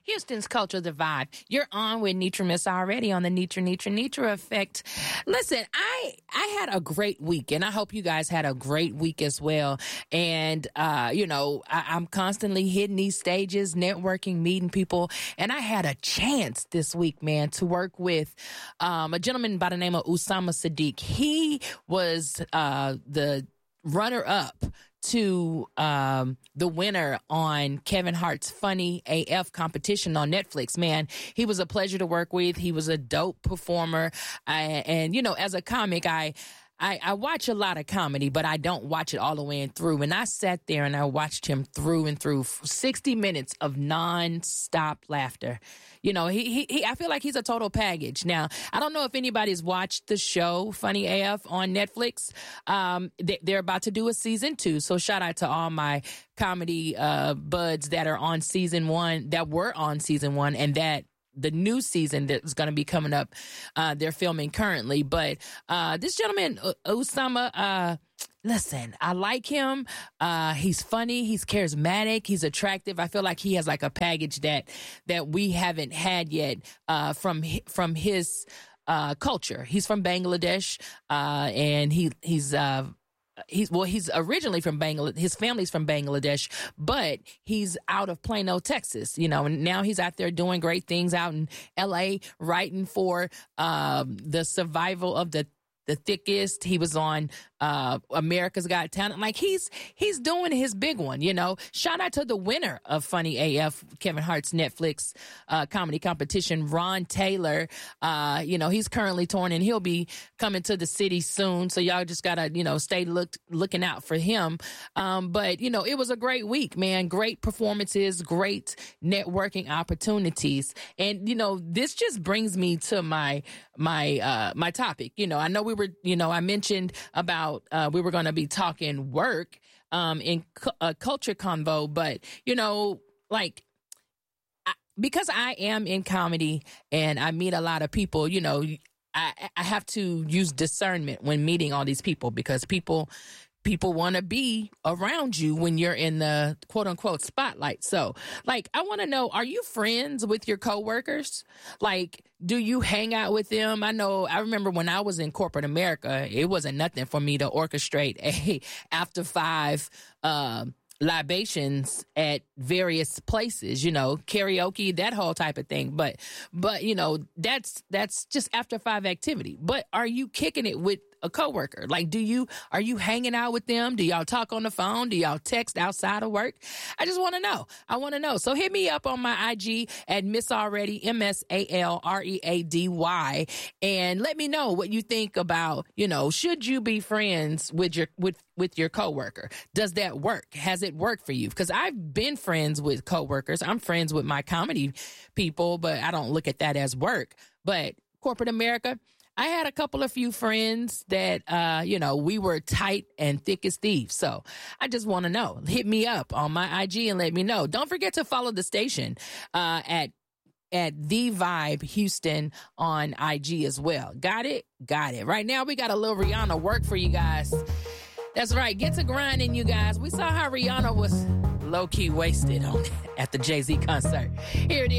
Houston's Culture the Vibe. You're on with Nitra Miss already on the Nitra Effect. Listen, I had a great week, and I hope you guys had a great week as well. And, I'm constantly hitting these stages, networking, meeting people. And I had a chance this week, man, to work with a gentleman by the name of Usama Sadiq. He was the runner-up to the winner on Kevin Hart's Funny AF competition on Netflix. Man, he was a pleasure to work with. He was a dope performer. As a comic, I watch a lot of comedy, but I don't watch it all the way through. And I sat there and I watched him through and through 60 minutes of nonstop laughter. You know, I feel like he's a total package. Now, I don't know if anybody's watched the show Funny AF on Netflix. They're about to do a season 2. So shout out to all my comedy buds that are on season 1, that were on season 1, and that the new season that's going to be coming up, they're filming currently. But this gentleman, Usama, listen, I like him. He's funny. He's charismatic. He's attractive. I feel like he has like a package that we haven't had yet from his culture. He's from Bangladesh, and he's originally from Bangladesh. His family's from Bangladesh, but he's out of Plano, Texas, and now he's out there doing great things out in LA, writing for the survival of the thickest. He was on America's Got Talent. Like he's doing his big one, Shout out to the winner of Funny AF, Kevin Hart's Netflix comedy competition, Ron Taylor. He's currently touring and he'll be coming to the city soon. So y'all just gotta, stay looking out for him. But it was a great week, man. Great performances, great networking opportunities. And, this just brings me to my topic. I know we were, I mentioned about we were going to be talking work in a culture convo, but because I am in comedy and I meet a lot of people, I have to use discernment when meeting all these people, because people want to be around you when you're in the quote unquote spotlight. So I want to know, are you friends with your coworkers? Do you hang out with them? I remember when I was in corporate America, it wasn't nothing for me to orchestrate a after 5 libations at various places, karaoke, that whole type of thing. But that's just after 5 activity. But are you kicking it with a coworker? Are you hanging out with them? Do y'all talk on the phone? Do y'all text outside of work? I just want to know. I want to know. So hit me up on my IG at Miss Already, MSALREADY, and let me know what you think about, should you be friends with your coworker? Does that work? Has it worked for you? Because I've been friends with coworkers. I'm friends with my comedy people, but I don't look at that as work. But corporate America, I had a few friends that, we were tight and thick as thieves. So I just want to know. Hit me up on my IG and let me know. Don't forget to follow the station at The Vibe Houston on IG as well. Got it? Got it. Right now, we got a little Rihanna work for you guys. That's right. Get to grinding, you guys. We saw how Rihanna was low-key wasted at the Jay-Z concert. Here it is.